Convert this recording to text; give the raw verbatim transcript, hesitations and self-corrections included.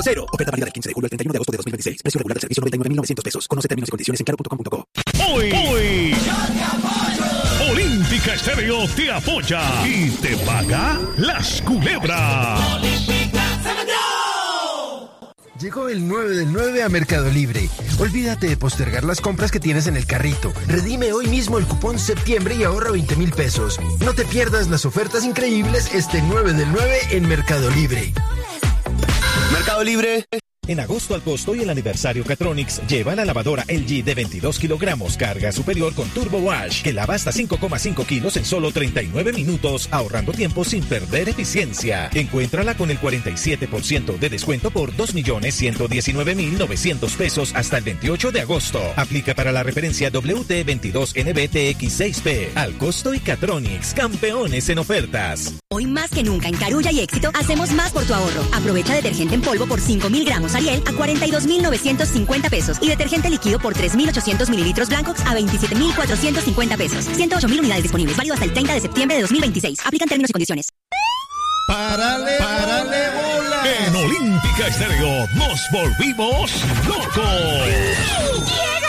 cero. Oferta válida del quince de julio al treinta y uno de agosto de dos mil veintiséis. Precio regular del servicio noventa y nueve mil novecientos pesos. Conoce términos y condiciones en claro punto com punto co. Hoy, hoy, Olímpica Estéreo te apoya y te paga las culebras. Llegó el nueve del nueve a Mercado Libre. Olvídate de postergar las compras que tienes en el carrito. Redime hoy mismo el cupón septiembre y ahorra veinte mil pesos. No te pierdas las ofertas increíbles este nueve del nueve en Mercado Libre. Mercado Libre. En agosto al costo y el aniversario Catronics lleva la lavadora L G de veintidós kilogramos carga superior con Turbo Wash que lava hasta cinco coma cinco kilos en solo treinta y nueve minutos, ahorrando tiempo sin perder eficiencia. Encuéntrala con el cuarenta y siete por ciento de descuento por dos millones ciento diecinueve mil novecientos pesos hasta el veintiocho de agosto. Aplica para la referencia W T veintidós N B T X seis P. Al costo y Catronics, campeones en ofertas. Hoy más que nunca en Carulla y Éxito hacemos más por tu ahorro. Aprovecha detergente en polvo por cinco mil gramos Ariel a cuarenta y dos mil novecientos cincuenta pesos y detergente líquido por tres mil ochocientos mililitros Blancox a veintisiete mil cuatrocientos cincuenta pesos. ciento ocho mil unidades disponibles, válido hasta el treinta de septiembre de dos mil veintiséis. Aplican términos y condiciones. ¡Párale, párale bola! En Olímpica Estéreo nos volvimos locos.